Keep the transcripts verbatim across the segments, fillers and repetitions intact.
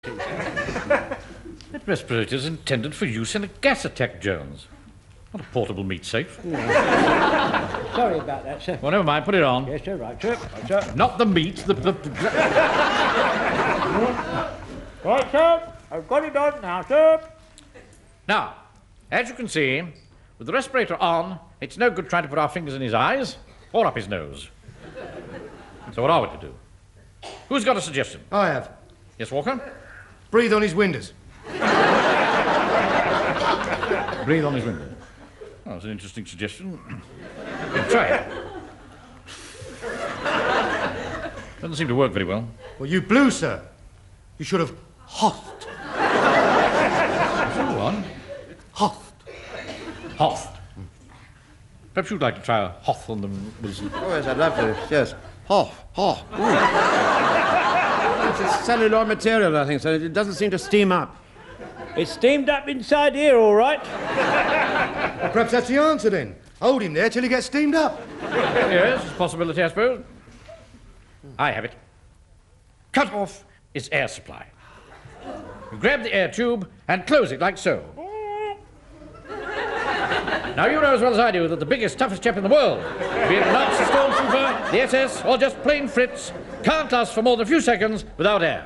That respirator is intended for use in a gas attack, Jones. Not a portable meat safe. Sorry about that, sir. Well, never mind. Put it on. Yes, sir. Right, sir. Right, sir. Not the meat, the... the, the... Right, sir. I've got it on now, sir. Now, as you can see, with the respirator on, it's no good trying to put our fingers in his eyes or up his nose. So what are we to do? Who's got a suggestion? I have. Yes, Walker? Breathe on his windows. Breathe on his window. Oh, that's an interesting suggestion. Try it. Doesn't seem to work very well. Well, you blew, sir. You should have hothed. Go on. Hothed. Hoth. Perhaps you'd like to try a hoth on them, Wilson. Oh, yes, I'd love to. Yes. Hoth. Hoth. It's a celluloid material, I think, so it doesn't seem to steam up. It's steamed up inside here, all right. Well, perhaps that's the answer, then. Hold him there till he gets steamed up. Yes, it's a possibility, I suppose. I have it. Cut off its air supply. You grab the air tube and close it like so. Now, you know as well as I do that the biggest, toughest chap in the world, be it an Nazi stormtrooper, the S S, or just plain Fritz, can't last for more than a few seconds without air.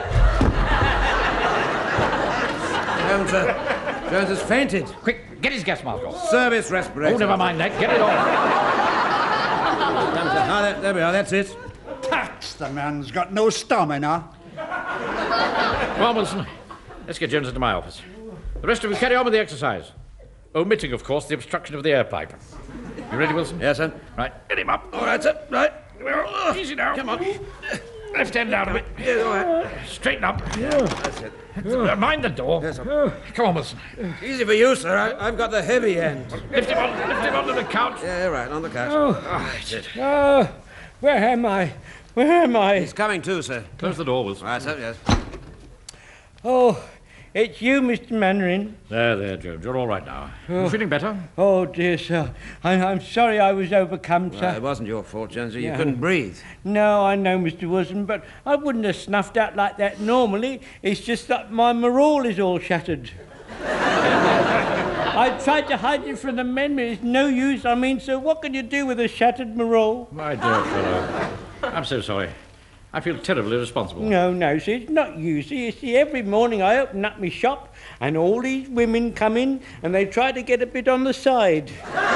Jones, uh, Jones has fainted. Quick, get his gas mask off. Service respirator. Oh, never mind that. Get it off. Ah, there, there we are. That's it. Tax, the man's got no stamina. Come on, Wilson. Let's get Jones into my office. The rest of you carry on with the exercise. Omitting, of course, the obstruction of the air pipe. You ready, Wilson? Yes, sir. Right, get him up. All right, sir. Right. Easy now. Come on. Left hand down a bit. Yeah, all right. Straighten up. That's it. Uh, Mind the door. Yes, sir. Come on, Wilson. Easy for you, sir. I, I've got the heavy end. Lift him on. Lift him onto the couch. Yeah, right, on the couch. Oh, Ah, that's it. oh, where am I? Where am I? He's coming too, sir. Close the door, Wilson. Right, sir, yes. Oh, it's you, Mister Mannering. There, there, Jones. You're all right now. You feeling better? Oh, dear, sir. I'm, I'm sorry I was overcome, Well, sir. it wasn't your fault, Jonesy. You Yeah. couldn't breathe. No, I know, Mister Wilson, but I wouldn't have snuffed out like that normally. It's just that my morale is all shattered. I tried to hide it from the men, but it's no use. I mean, so what can you do with a shattered morale? My dear fellow. I'm so sorry. I feel terribly responsible. No, no, see, it's not you. See, you see, every morning I open up my shop and all these women come in and they try to get a bit on the side.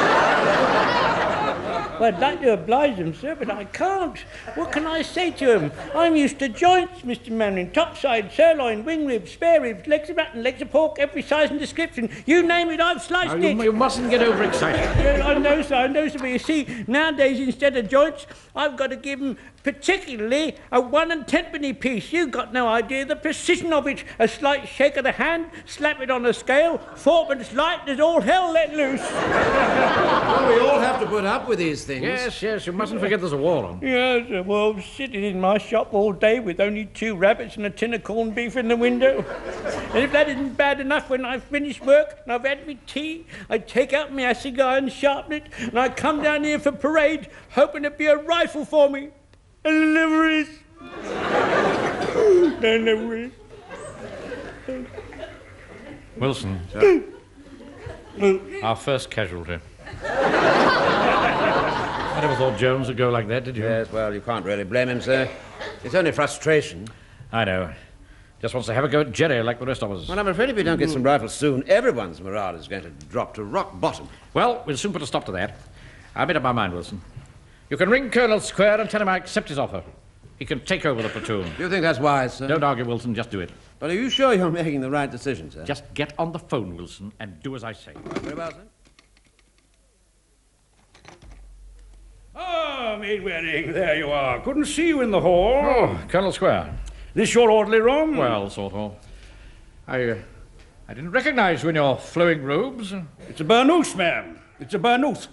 Well, I'd like to oblige them, sir, but I can't. What can I say to them? I'm used to joints, Mister Mannering. Topside, sirloin, wing ribs, spare ribs, legs of mutton, legs of pork, every size and description. You name it, I've sliced Now, it. you, you mustn't get overexcited. Yeah, I know, sir, I know, sir, but you see, nowadays, instead of joints, I've got to give them particularly a one and tenpenny piece. You've got no idea the precision of it. A slight shake of the hand, slap it on a scale, fourpence light, there's all hell let loose. Well, we all have to put up with these things. Yes, yes, you mustn't forget there's a war on. Yes, sir, well, sitting in my shop all day with only two rabbits and a tin of corned beef in the window. And if that isn't bad enough, when I've finished work and I've had my tea, I take out my cigar and sharpen it, and I come down here for parade, hoping it'd be a rifle for me. And it never is. There never is. Wilson. Our first casualty. I never thought Jones would go like that, did you? Yes, well, you can't really blame him, sir. It's only frustration. I know. Just wants to have a go at Jerry like the rest of us. Well, I'm afraid if we don't get some rifles soon, everyone's morale is going to drop to rock bottom. Well, we'll soon put a stop to that. I made up my mind, Wilson. You can ring Colonel Square and tell him I accept his offer. He can take over the platoon. Do you think that's wise, sir? Don't argue, Wilson. Just do it. But are you sure you're making the right decision, sir? Just get on the phone, Wilson, and do as I say. Very well, sir. Ah, Mainwaring, there you are. Couldn't see you in the hall. Oh, Colonel Square. This your orderly room? Well, sort of. I, uh, I didn't recognize you in your flowing robes. It's a burnoose, ma'am. It's a burnoose.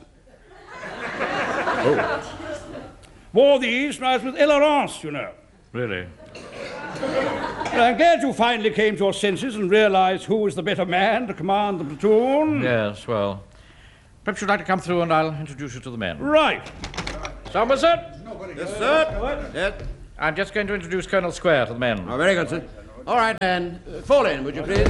Oh. Wore these when I was with Elerance, you know. Really? Well, I'm glad you finally came to your senses and realized who was the better man to command the platoon. Yes, well, perhaps you'd like to come through and I'll introduce you to the men. Right. Somerset? Yes, sir. Yes. I'm just going to introduce Colonel Square to the men. Oh, very good, sir. All right, men. Uh, fall in, would you please?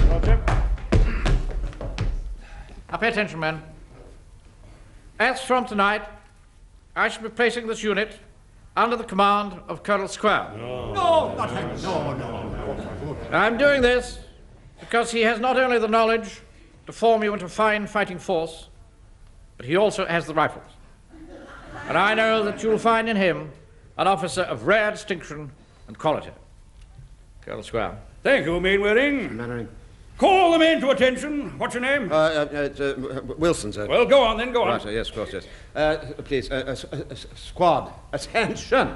Now pay attention, men. As from tonight, I shall be placing this unit under the command of Colonel Square. No, not him. No, no, no. I'm doing this because he has not only the knowledge to form you into a fine fighting force, but he also has the rifles. And I know that you'll find in him an officer of rare distinction and quality. Colonel Square. Thank you, Mainwaring. Mannering. Call the men to attention. What's your name? Uh, uh, it's, uh, Wilson, sir. Well, go on then, go on. Right, sir. Yes, of course, yes. Uh, please, uh, uh, uh, squad, attention.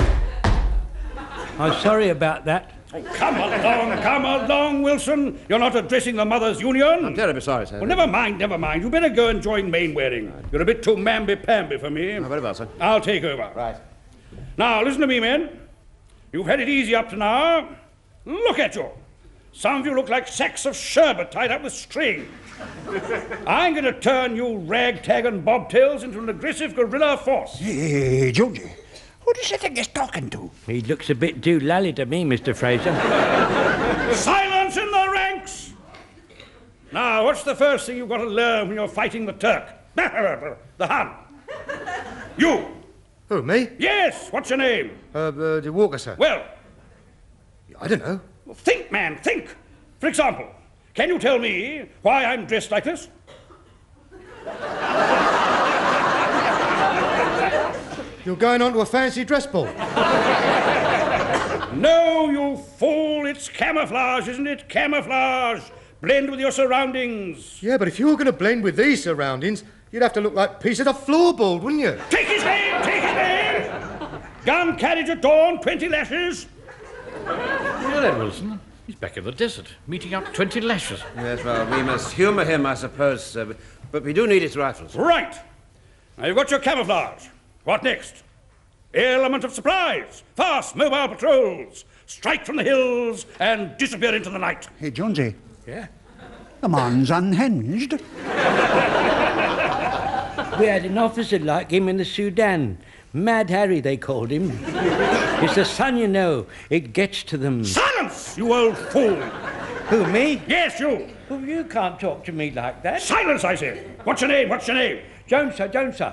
I'm sorry about that. Oh, come along, come along, Wilson. You're not addressing the Mothers' Union. I'm terribly sorry, sir. Well, never mind, never mind. You better go and join Mainwaring. You're a bit too mamby-pamby for me. Oh, very well, sir. I'll take over. Right. Now, listen to me, men. You've had it easy up to now. Look at you. Some of you look like sacks of sherbet tied up with string. I'm going to turn you ragtag and bobtails into an aggressive guerrilla force. Hey, Georgie, who does he think he's talking to? He looks a bit doolally to me, Mister Fraser. Silence in the ranks! Now, what's the first thing you've got to learn when you're fighting the Turk? The Hun. You. Who, me? Yes, what's your name? Uh, uh, the Walker, sir. Well, I don't know. think, man, think. For example, can you tell me why I'm dressed like this? You're going on to a fancy dress ball. No, you fool. It's camouflage, isn't it? Camouflage. Blend with your surroundings. Yeah, but if you were going to blend with these surroundings, you'd have to look like pieces of floorboard, wouldn't you? Take his name, take his name. Gun carriage at dawn, twenty lashes. Hear that, Wilson? He's back in the desert, meeting up twenty lashes. Yes, well, we must humour him, I suppose, sir. But, but we do need his rifles. Right. Now you've got your camouflage. What next? Element of surprise. Fast, mobile patrols. Strike from the hills and disappear into the night. Hey, Jonesy. Yeah? The man's unhinged. We had an officer like him in the Sudan. Mad Harry, they called him. It's the sun, you know. It gets to them. Silence, you old fool. Who, me? Yes, you. Well, you can't talk to me like that. Silence, I say. What's your name? What's your name? Jones, sir, Jones, sir.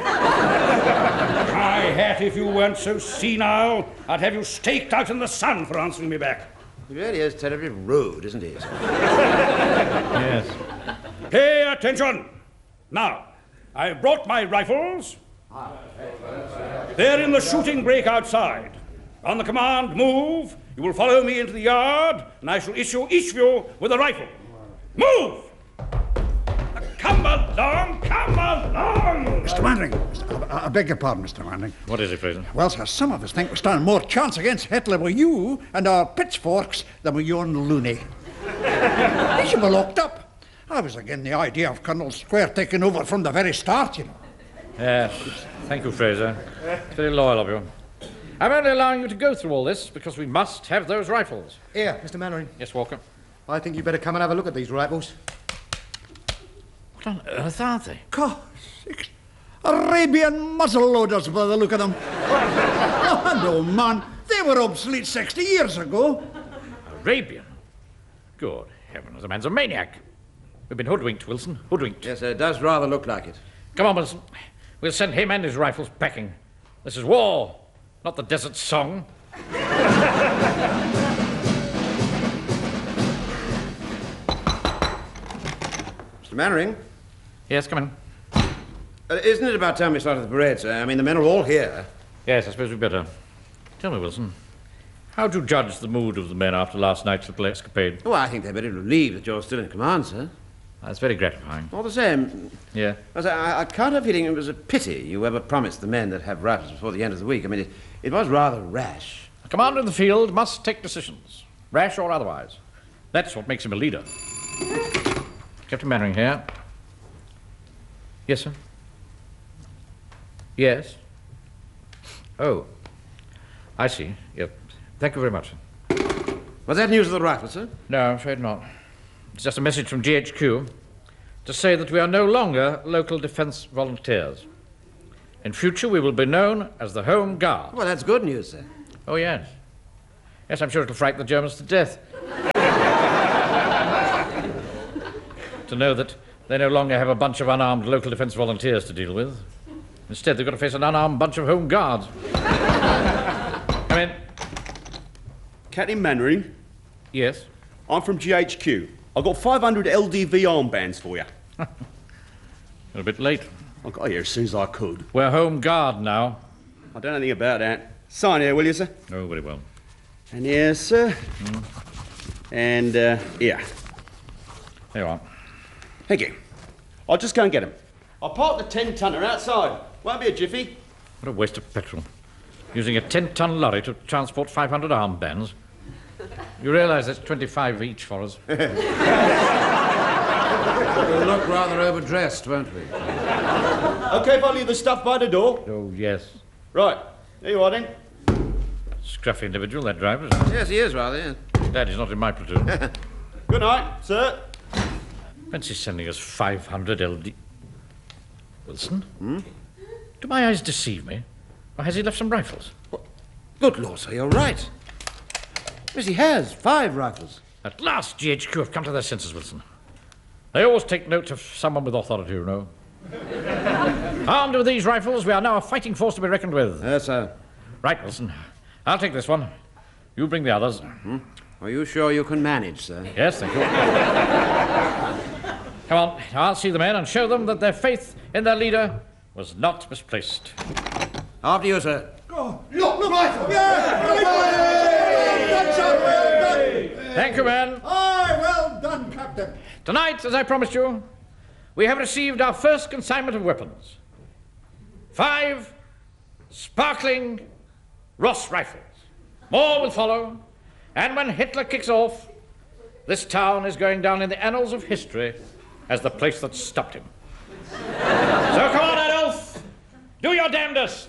My hat, if you weren't so senile, I'd have you staked out in the sun for answering me back. He really is terribly rude, isn't he? Yes. Pay attention. Now, I've brought my rifles. They're in the shooting break outside. On the command, move. You will follow me into the yard, and I shall issue each of you with a rifle. Move! Come along, come along! Mister Manning, I, I beg your pardon, Mister Manning. What is it, Fraser? Well, sir, some of us think we stand more chance against Hitler with you and our pitchforks than with your loony. He should be locked up. I was again the idea of Colonel Square taking over from the very start, you know. Yes. Thank you, Fraser. It's very loyal of you. I'm only allowing you to go through all this because we must have those rifles. Here, Mister Mannering. Yes, Walker? I think you better come and have a look at these rifles. What on earth are they? God, sakes. Arabian muzzle loaders by the look of them. Oh, no, man. They were obsolete sixty years ago. Arabian? Good heavens, the man's a maniac. We've been hoodwinked, Wilson. Hoodwinked. Yes, sir, it does rather look like it. Come on, Wilson. We'll send him and his rifles packing. This is war, not the desert song. Mister Mannering? Yes, come in. Uh, isn't it about time we started the parade, sir? I mean, the men are all here. Yes, I suppose we'd better. Tell me, Wilson, how do you judge the mood of the men after last night's little escapade? Oh, I think they're very relieved that you're still in command, sir. That's very gratifying. All the same, Yeah. I, I, I can't help feeling it was a pity you ever promised the men that have rifles before the end of the week. I mean, it, it was rather rash. A commander in the field must take decisions, rash or otherwise. That's what makes him a leader. Captain Mannering here. Yes, sir? Yes? Oh. I see. Yep. Thank you very much, sir. Was that news of the rifle, sir? No, I'm afraid not. It's just a message from G H Q to say that we are no longer local defence volunteers. In future, we will be known as the Home Guard. Well, that's good news, sir. Oh, yes. Yes, Yes, I'm sure it'll frighten the Germans to death. To know that they no longer have a bunch of unarmed local defence volunteers to deal with. Instead, they've got to face an unarmed bunch of Home Guards. Come in. Captain Mannering, Yes? I'm from G H Q. I've got five hundred L D V armbands for you. You're a bit late. I got here as soon as I could. We're Home Guard now. I don't know anything about that. Sign here, will you, sir? Oh, very well. And here, sir. Mm. And, uh, here. There you are. Thank you. I'll just go and get them. I'll park the ten-tonner outside. Won't be a jiffy. What a waste of petrol. Using a ten-ton lorry to transport five hundred armbands. You realise that's twenty-five each for us. We'll look rather overdressed, won't we? OK if I leave the stuff by the door? Oh, yes. Right. There you are, then. Scruffy individual, that driver, isn't Yes, he is rather, yes. he? Glad he's not in my platoon. Good night, sir. Fancy sending us five hundred L D... Wilson? Hmm? Do my eyes deceive me? Or has he left some rifles? Good Lord, sir, you're right. Yes, he has. Five rifles. At last, G H Q have come to their senses, Wilson. They always take note of someone with authority, you know. Armed with these rifles, we are now a fighting force to be reckoned with. Yes, sir. Right, Wilson. I'll take this one. You bring the others. Hmm? Are you sure you can manage, sir? Yes, thank you. Come on, I'll see the men and show them that their faith in their leader was not misplaced. After you, sir. Look, look, rifle! Yeah! Well done, well done! Thank you, men. Aye, well done, Captain. Tonight, as I promised you, we have received our first consignment of weapons. Five sparkling Ross rifles. More will follow, and when Hitler kicks off, this town is going down in the annals of history as the place that stopped him. So come on, Adolf! Do your damnedest!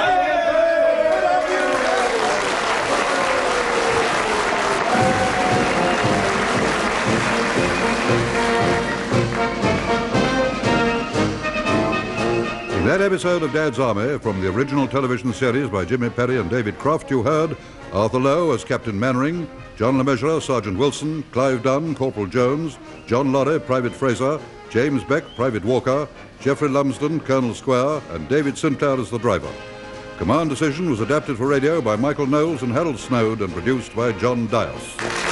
In that episode of Dad's Army, from the original television series by Jimmy Perry and David Croft, you heard Arthur Lowe as Captain Mannering, John Le Mesurier, Sergeant Wilson, Clive Dunn, Corporal Jones, John Lorry, Private Fraser, James Beck, Private Walker, Geoffrey Lumsden, Colonel Square, and David Sinclair as the driver. Command Decision was adapted for radio by Michael Knowles and Harold Snowd and produced by John Dias.